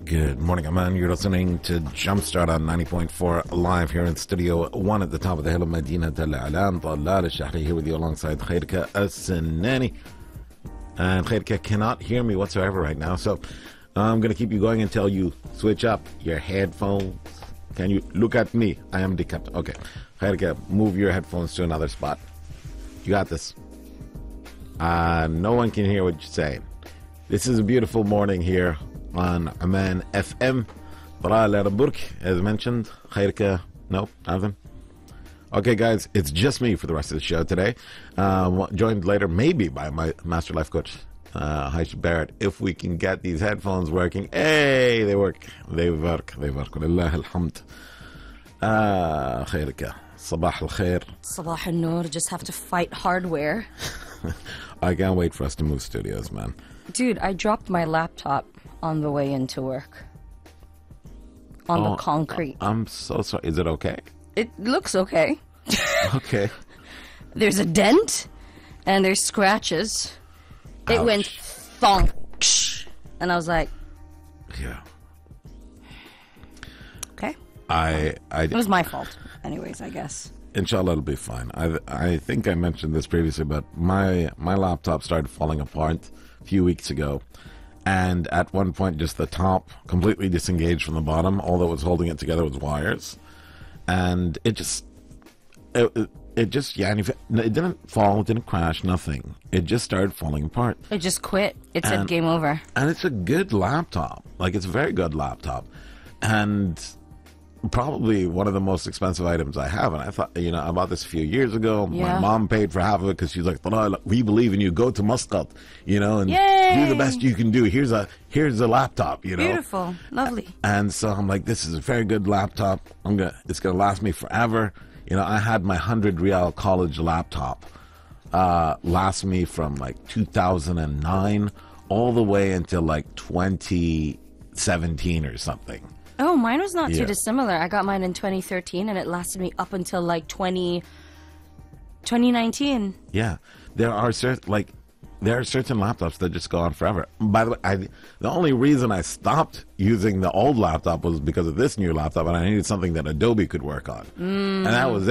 Good morning, Aman. You're listening to Jumpstart on 90.4 live here in Studio 1 at the top of the hill of Medina Al-Alam. Talal Al-Shahri here with you alongside Khairka As-Sinani. And Khairka cannot hear me whatsoever right now, so I'm going to keep you going until you switch up your headphones. Can you look at me? I am the captain. Okay. Khairka, move your headphones to another spot. You got this. No one can hear what you're saying. This is a beautiful morning here on Aman FM. Talal Al-Burk, as mentioned. Khairka, no, nothing. Okay, guys, it's just me for the rest of the show today. Joined later, maybe, by my master life coach, Haish Barrett, if we can get these headphones working. Hey, they work. They work. Walillah alhamd. Khairka, sabah al-khair. Sabah al-noor, just have to fight hardware. I can't wait for us to move studios, man. Dude, I dropped my laptop on the way into work. On the concrete. I'm so sorry. Is it okay? It looks okay. Okay. There's a dent, and there's scratches. Ouch. It went thonk. And I was like, Yeah. okay. It was my fault. Anyways, I guess. Inshallah, it'll be fine. I think I mentioned this previously, but my laptop started falling apart a few weeks ago. And at one point, just the top completely disengaged from the bottom. All that was holding it together was wires. And it didn't fall, it didn't crash, nothing. It just started falling apart. It just quit. It said game over. And it's a good laptop. Like, it's a very good laptop. And probably one of the most expensive items I have. And I thought, I bought this a few years ago. Yeah. My mom paid for half of it because she's like, we believe in you. Go to Muscat, and Yay! do the best you can do. Here's a laptop, Beautiful. Lovely. And so I'm like, this is a very good laptop. It's gonna last me forever. I had my 100 Riyal college laptop last me from like 2009 all the way until like 2017 or something. Oh, mine was not Yeah. too dissimilar. I got mine in 2013, and it lasted me up until like 2019. Yeah, there are certain laptops that just go on forever. By the way, the only reason I stopped using the old laptop was because of this new laptop, and I needed something that Adobe could work on, and that was